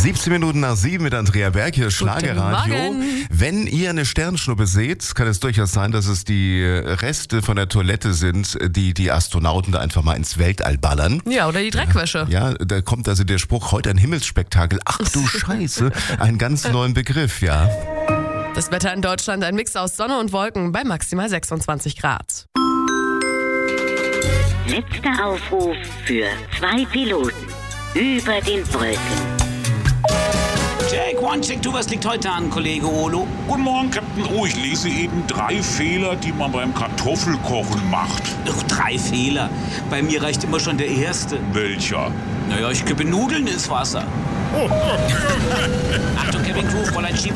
17 Minuten nach 7 mit Andrea Berg hier, Schlagerradio. Wenn ihr eine Sternschnuppe seht, kann es durchaus sein, dass es die Reste von der Toilette sind, die Astronauten da einfach mal ins Weltall ballern. Ja, oder die Dreckwäsche. Ja, da kommt also der Spruch, heute ein Himmelsspektakel. Ach du Scheiße, einen ganz neuen Begriff, ja. Das Wetter in Deutschland, ein Mix aus Sonne und Wolken bei maximal 26 Grad. Letzter Aufruf für 2 Piloten über den Wolken. Jack, one, check, du, was liegt heute an, Kollege Olo? Guten Morgen, Captain. Oh, ich lese eben 3 Fehler, die man beim Kartoffelkochen macht. Ach, 3 Fehler. Bei mir reicht immer schon der erste. Welcher? Naja, ich kippe Nudeln ins Wasser. Achtung, Kevin Crew, Fräulein Schieber.